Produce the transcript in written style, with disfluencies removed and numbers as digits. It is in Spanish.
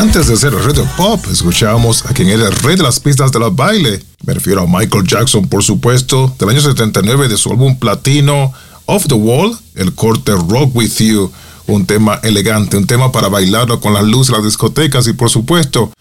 Antes de ser el rey del pop, escuchábamos a quien era el rey de las pistas de los baile. Me refiero a Michael Jackson, por supuesto, del año 79 de su álbum platino, Off the Wall, el corte Rock With You, un tema elegante, un tema para bailarlo con las luces de las discotecas y, por supuesto,